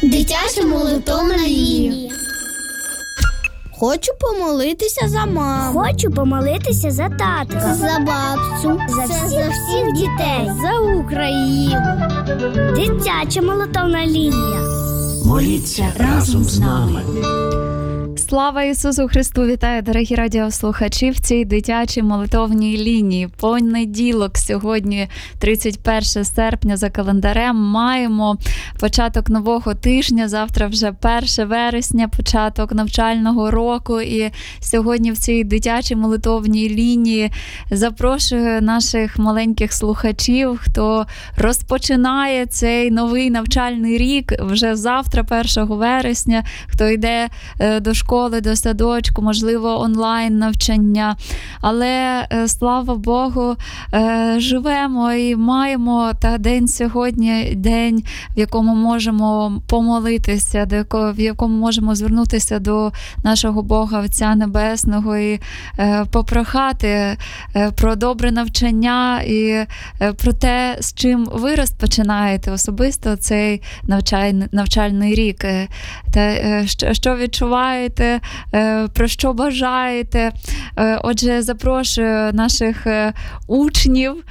Дитяча молитовна лінія. Хочу помолитися за маму. Хочу помолитися за татка. За бабцю. За всіх дітей. За Україну. Дитяча молитовна лінія. Моліться разом з нами. Слава Ісусу Христу! Вітаю, дорогі радіослухачі, в цій дитячій молитовній лінії. Понеділок, сьогодні 31 серпня за календарем, маємо початок нового тижня, завтра вже 1 вересня, початок навчального року. І сьогодні в цій дитячій молитовній лінії запрошую наших маленьких слухачів, хто розпочинає цей новий навчальний рік вже завтра, 1 вересня, хто йде до школи, до садочку, можливо, онлайн навчання. Але, слава Богу, живемо і маємо та день сьогодні, день, в якому можемо помолитися, в якому можемо звернутися до нашого Бога Отця Небесного і попрохати про добре навчання і про те, з чим ви розпочинаєте особисто цей навчальний рік. Та що відчуваєте, про що бажаєте. Отже, запрошую наших учнів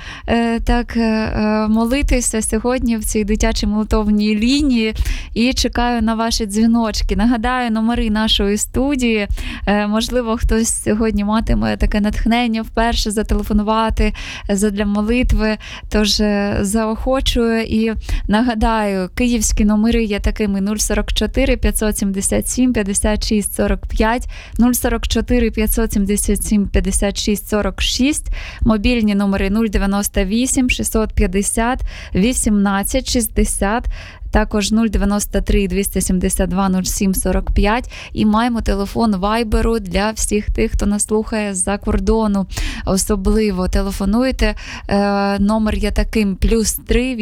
молитися сьогодні в цій дитячій молитовній лінії і чекаю на ваші дзвіночки. Нагадаю, номери нашої студії. Можливо, хтось сьогодні матиме таке натхнення вперше зателефонувати задля молитви, тож заохочую і нагадаю, київські номери є такими: 044 577 56 45, 044 577 56 46, мобільні номери 098 650 18 60, також 093 272 07 45, і маємо телефон Вайберу для всіх тих, хто нас слухає з-за кордону. Особливо телефонуйте, номер є таким: +3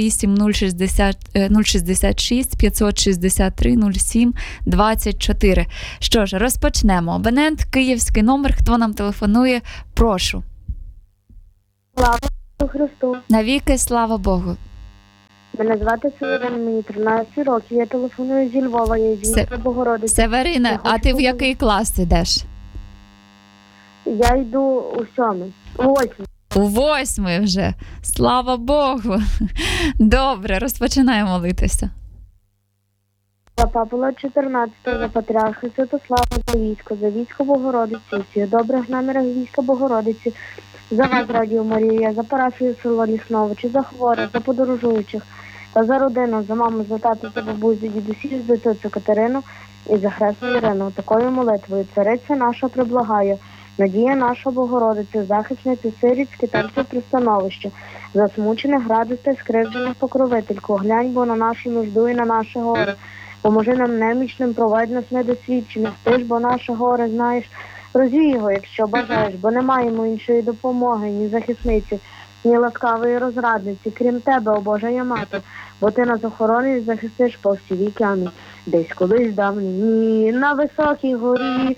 8066 563 07 24. Що ж, розпочнемо. Абонент, київський номер, хто нам телефонує, прошу. Слава Христу. Навіки слава Богу. Мене звати Северина, мені 13 років. Я телефоную зі Львова, я з міста Богородиці. Северина, а ти в який клас ідеш? Я йду у 7-й, у 8-й. У 8-й вже. Слава Богу. Добре, розпочинаємо молитися. За Павла 14, за патріарха Святослава, за військо Богородиці, всіх добрих намірах війська Богородиці, за вас, Радіо Марія, за парафію село Лісновичі, за хворих, за подорожуючих, та за родину, за маму, за тату, за бабусь, за дідусів, за цицю Катерину і за хресну Ірину. Такою молитвою цариця наша приблагає, надія наша Богородиця, захисниця сиріт, скитальців пристановище, засмучених, радостей, скривджених покровительку, глянь бо на нашу нужду і на наше горе. Поможи нам немічним, провадь нас недосвідчених, ти ж бо наше горе знаєш, розвій його, якщо бажаєш, бо не маємо іншої допомоги, ні захисниці, ні ласкавої розрадниці, крім тебе, о Божа мати, бо ти нас охорониш і захистиш по всі віки. Амінь. Десь колись давні, на високій горі,